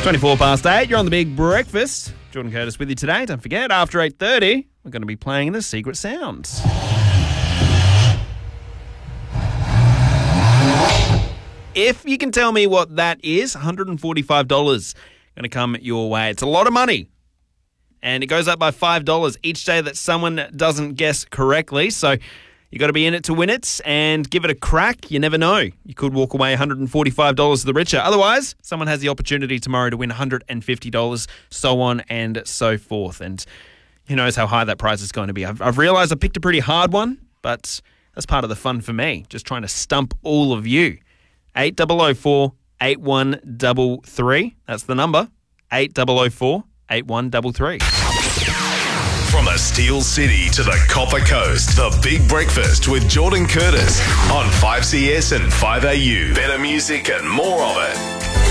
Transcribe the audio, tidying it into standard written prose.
24 past 8, you're on the Big Breakfast. Jordan Curtis with you today. Don't forget, after 8:30, we're going to be playing the Secret Sounds. If you can tell me what that is, $145 going to come your way. It's a lot of money. And it goes up by $5 each day that someone doesn't guess correctly. So you got to be in it to win it and give it a crack. You never know. You could walk away $145 the richer. Otherwise, someone has the opportunity tomorrow to win $150, so on and so forth. And who knows how high that prize is going to be. I've realised I picked a pretty hard one, but that's part of the fun for me, just trying to stump all of you. 8004 8133. That's the number. 8004 8133. From the Steel City to the Copper Coast, the Big Breakfast with Jordan Curtis on 5CS and 5AU. Better music and more of it.